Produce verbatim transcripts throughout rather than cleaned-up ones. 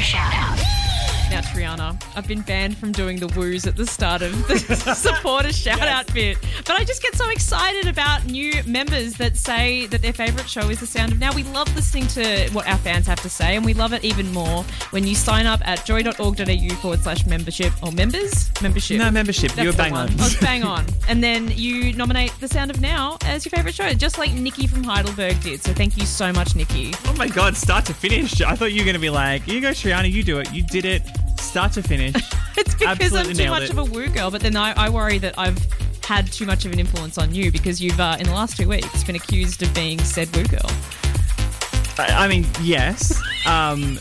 shout out. Now, Triana, I've been banned from doing the woos at the start of the supporter shout Yes. out bit. But I just get so excited about new members that say that their favourite show is The Sound of Now. We love listening to what our fans have to say, and we love it even more when you sign up at joy.org.au forward slash membership or members? Membership. No, membership. That's You were the bang one. on. I was bang on. And then you nominate The Sound of Now as your favourite show, just like Nikki from Heidelberg did. So thank you so much, Nikki. Oh my God, start to finish. I thought you were going to be like, you go, Triana, you do it. You did it. Start to finish. It's because Absolutely I'm too nailed much it. of a woo girl, but then I, I worry that I've had too much of an influence on you because you've, uh, in the last two weeks, been accused of being said woo girl. I, I mean, yes. Um,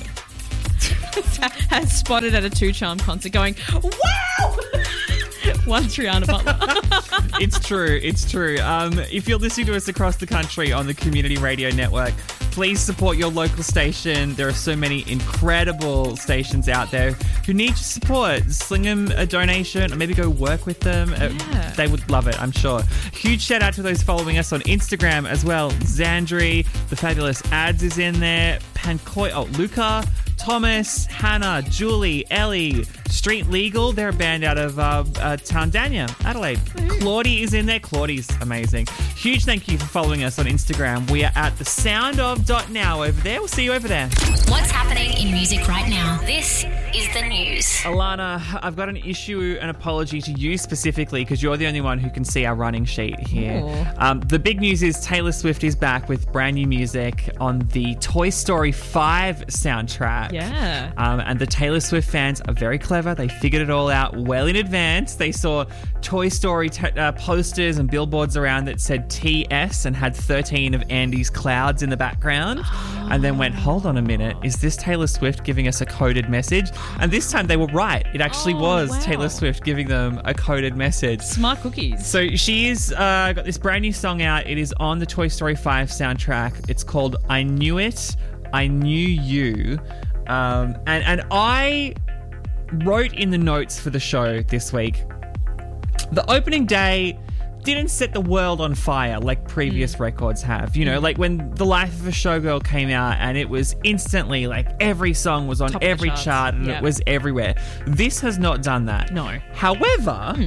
Has spotted at a Two Charm concert going, wow! One Triana Butler. it's true. It's true. Um, if you're listening to us across the country on the Community Radio Network, please support your local station. There are so many incredible stations out there who need your support. Sling them a donation or maybe go work with them. Uh, Yeah. They would love it, I'm sure. Huge shout out to those following us on Instagram as well. Xandri, the fabulous Ads is in there. Pancoy, oh, Luca, Thomas, Hannah, Julie, Ellie, Street Legal. They're a band out of uh, uh, Towndania, Adelaide. Claudie is in there. Claudie's amazing. Huge thank you for following us on Instagram. We are at the sound of dot now over there. We'll see you over there. What's happening in music right now? This is the news. Alana, I've got an issue, an apology to you specifically because you're the only one who can see our running sheet here. Ooh. Um, the big news is Taylor Swift is back with brand new music on the Toy Story five soundtrack. Yeah. Um, and the Taylor Swift fans are very clever. They figured it all out well in advance. They saw Toy Story t- uh, posters and billboards around that said T S and had thirteen of Andy's clouds in the background. And then went, hold on a minute, is this Taylor Swift giving us a coded message? And this time they were right. It actually Oh, was wow. Taylor Swift giving them a coded message. Smart cookies. So she's uh, got this brand new song out. It is on the Toy Story five soundtrack. It's called I Knew It, I Knew You. Um, and, and I wrote in the notes for the show this week, the opening day didn't set the world on fire like previous records have. You know, like when The Life of a Showgirl came out and it was instantly like every song was on Top of the every charts. chart and Yeah. it was everywhere. This has not done that. No. However,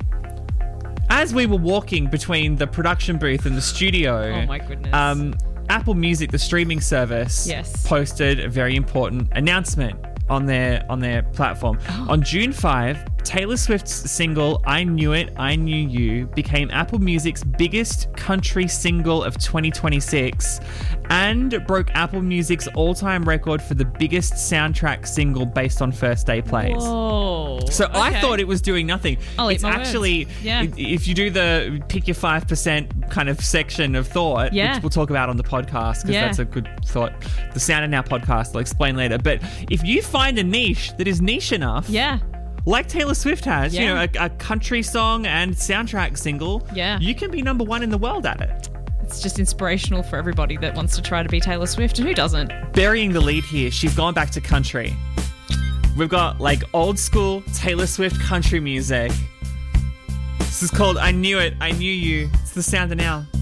as we were walking between the production booth and the studio, Oh my goodness. um, Apple Music, the streaming service, Yes. posted a very important announcement on their on their platform. Oh. On June fifth, Taylor Swift's single I Knew It, I Knew You became Apple Music's biggest country single of twenty twenty-six and broke Apple Music's all-time record for the biggest soundtrack single based on first day plays. Whoa. So I Okay. thought it was doing nothing. I'll eat it's my words. actually, Yeah. i- if you do the pick your five percent kind of section of thought, Yeah. which we'll talk about on the podcast because Yeah. that's a good thought. The Sound of Now podcast, I'll explain later. But if you find a niche that is niche enough, Yeah. like Taylor Swift has, you Yeah. know, a, a country song and soundtrack single, Yeah. you can be number one in the world at it. It's just inspirational for everybody that wants to try to be Taylor Swift. And who doesn't? Burying the lead here, she's gone back to country. We've got like old school Taylor Swift country music. This is called I Knew It, I Knew You. It's the Sound of Now.